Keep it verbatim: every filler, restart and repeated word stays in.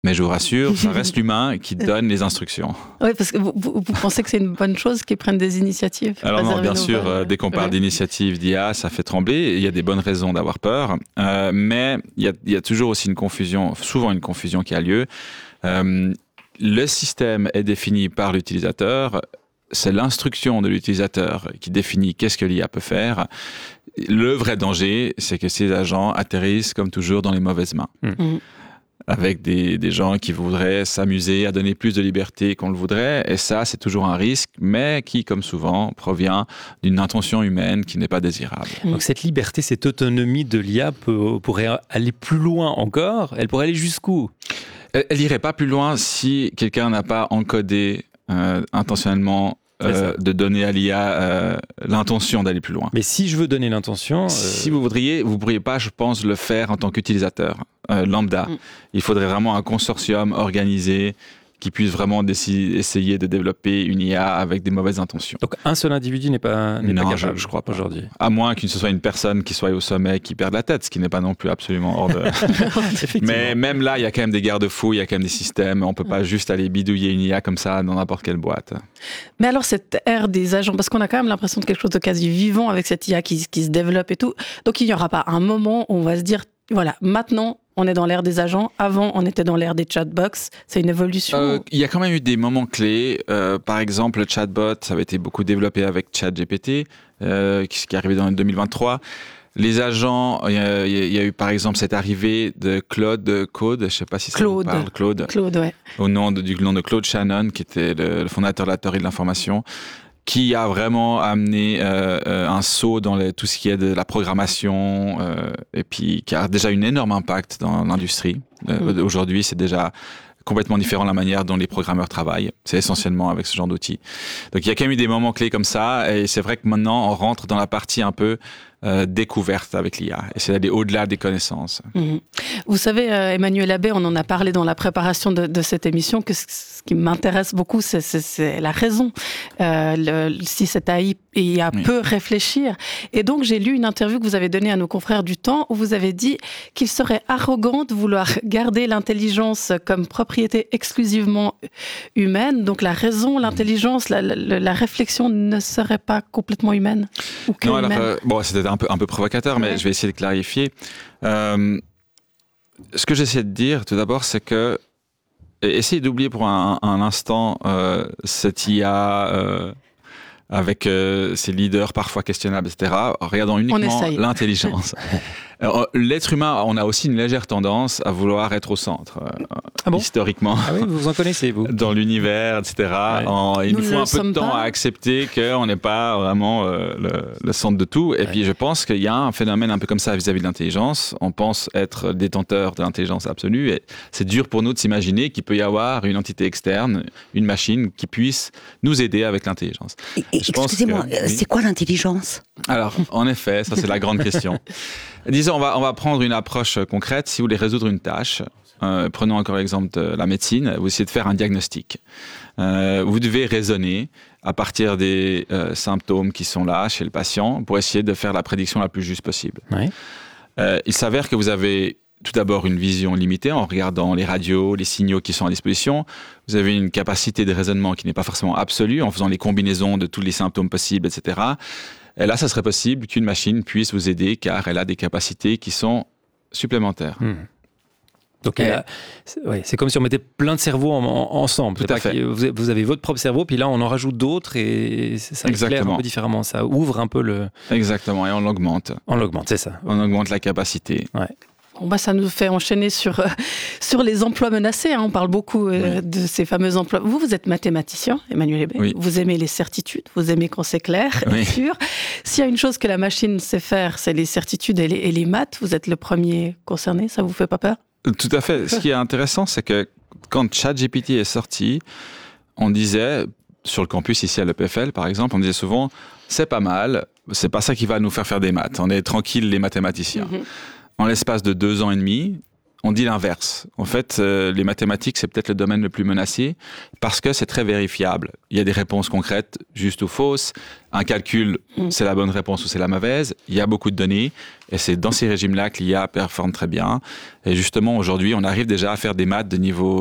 Mais je vous rassure, ça reste l'humain qui donne les instructions. Oui, parce que vous, vous, vous pensez que c'est une bonne chose qu'ils prennent des initiatives? Alors non, bien sûr, euh, dès qu'on parle ouais. d'initiatives d'I A, ça fait trembler. Il y a des bonnes raisons d'avoir peur. Euh, mais il y, a, il y a toujours aussi une confusion, souvent une confusion qui a lieu. Euh, le système est défini par l'utilisateur. C'est l'instruction de l'utilisateur qui définit qu'est-ce que l'I A peut faire. Le vrai danger, c'est que ces agents atterrissent, comme toujours, dans les mauvaises mains. Mmh. Avec des, des gens qui voudraient s'amuser à donner plus de liberté qu'on le voudrait. Et ça, c'est toujours un risque, mais qui, comme souvent, provient d'une intention humaine qui n'est pas désirable. Donc cette liberté, cette autonomie de l'I A peut, pourrait aller plus loin encore. Elle pourrait aller jusqu'où? Elle n'irait pas plus loin si quelqu'un n'a pas encodé euh, intentionnellement Euh, de donner à l'I A euh, l'intention d'aller plus loin. Mais si je veux donner l'intention... Euh... Si vous voudriez, vous ne pourriez pas, je pense, le faire en tant qu'utilisateur euh, lambda. Mm. Il faudrait vraiment un consortium organisé qui puisse vraiment décider, essayer de développer une I A avec des mauvaises intentions. Donc un seul individu n'est pas, n'est non, pas capable, je, je crois pas aujourd'hui. À moins que ce soit une personne qui soit au sommet qui perde la tête, ce qui n'est pas non plus absolument hors de... Mais même là, il y a quand même des garde-fous, il y a quand même des systèmes. On ne peut pas juste aller bidouiller une I A comme ça dans n'importe quelle boîte. Mais alors cette ère des agents, parce qu'on a quand même l'impression de quelque chose de quasi vivant avec cette I A qui, qui se développe et tout. Donc il n'y aura pas un moment où on va se dire, voilà, maintenant... on est dans l'ère des agents. Avant, on était dans l'ère des chatbox. C'est une évolution. Euh, il y a quand même eu des moments clés. Euh, par exemple, le chatbot, ça avait été beaucoup développé avec ChatGPT, euh, qui, qui est arrivé dans deux mille vingt-trois. Les agents, il y, a, il y a eu par exemple cette arrivée de Claude Code, je ne sais pas si ça Claude. vous parle, Claude. Claude, ouais. Au nom de, du nom de Claude Shannon, qui était le, le fondateur de la théorie de l'information, qui a vraiment amené euh, euh, un saut dans les, tout ce qui est de la programmation euh, et puis qui a déjà un énorme impact dans l'industrie. Euh, mmh. Aujourd'hui, c'est déjà complètement différent la manière dont les programmeurs travaillent. C'est essentiellement avec ce genre d'outils. Donc, il y a quand même eu des moments clés comme ça et c'est vrai que maintenant, on rentre dans la partie un peu euh, découverte avec l'I A et c'est d'aller au-delà des connaissances. Mmh. Vous savez, euh, Emmanuel Abbé, on en a parlé dans la préparation de, de cette émission, que ce qui m'intéresse beaucoup, c'est, c'est, c'est la raison. Euh, le, si cette A I I A oui. peut réfléchir. Et donc, j'ai lu une interview que vous avez donnée à nos confrères du Temps où vous avez dit qu'il serait arrogant de vouloir garder l'intelligence comme propriété exclusivement humaine. Donc, la raison, l'intelligence, la, la, la réflexion ne serait pas complètement humaine ou que Non, humaine. alors, euh, bon, c'était un peu, un peu provocateur, mais ouais. je vais essayer de clarifier. Euh, ce que j'essaie de dire, tout d'abord, c'est que essayez d'oublier pour un, un instant euh, cette I A euh, avec euh, ses leaders parfois questionnables, et cetera. Regardons uniquement l'intelligence. Alors, l'être humain, on a aussi une légère tendance à vouloir être au centre, euh, ah bon historiquement. Ah oui, vous en connaissez, vous. Dans l'univers, et cetera. Ouais. En, il nous, nous faut un peu de temps pas. à accepter qu'on n'est pas vraiment euh, le, le centre de tout. Et ouais. puis, je pense qu'il y a un phénomène un peu comme ça vis-à-vis de l'intelligence. On pense être détenteur de l'intelligence absolue. Et c'est dur pour nous de s'imaginer qu'il peut y avoir une entité externe, une machine qui puisse nous aider avec l'intelligence. Et, et, excusez-moi, que, c'est oui. quoi l'intelligence ? Alors, en effet, ça c'est la grande question. Disons, on va, on va prendre une approche concrète. Si vous voulez résoudre une tâche, euh, prenons encore l'exemple de la médecine, vous essayez de faire un diagnostic. Euh, vous devez raisonner à partir des euh, symptômes qui sont là chez le patient pour essayer de faire la prédiction la plus juste possible. Ouais. Euh, il s'avère que vous avez tout d'abord une vision limitée en regardant les radios, les signaux qui sont à disposition. Vous avez une capacité de raisonnement qui n'est pas forcément absolue en faisant les combinaisons de tous les symptômes possibles, et cetera. Et là, ça serait possible qu'une machine puisse vous aider car elle a des capacités qui sont supplémentaires. Mmh. Donc, et... a, c'est, ouais, c'est comme si on mettait plein de cerveaux en, en, ensemble. Tout à fait. Vous, vous avez votre propre cerveau, puis là, on en rajoute d'autres et ça éclaire un peu différemment. Ça ouvre un peu le... Exactement, et on l'augmente. On l'augmente, c'est ça. On augmente la capacité. Ouais. Bon bah ça nous fait enchaîner sur, euh, sur les emplois menacés. Hein. On parle beaucoup euh, oui. de ces fameux emplois. Vous, vous êtes mathématicien, Emmanuel Abbé. Oui. Vous aimez les certitudes, vous aimez quand c'est clair, oui. sûr. S'il y a une chose que la machine sait faire, c'est les certitudes et les, et les maths. Vous êtes le premier concerné, ça vous fait pas peur ? Tout à fait. Ce qui est intéressant, c'est que quand ChatGPT est sorti, on disait, sur le campus ici à l'E P F L par exemple, on disait souvent, c'est pas mal, c'est pas ça qui va nous faire faire des maths. On est tranquille les mathématiciens. Mm-hmm. En l'espace de deux ans et demi, on dit l'inverse. En fait, euh, les mathématiques, c'est peut-être le domaine le plus menacé parce que c'est très vérifiable. Il y a des réponses concrètes, justes ou fausses. Un calcul, mmh. c'est la bonne réponse ou c'est la mauvaise. Il y a beaucoup de données et c'est dans ces régimes-là que l'I A performe très bien. Et justement, aujourd'hui, on arrive déjà à faire des maths de niveau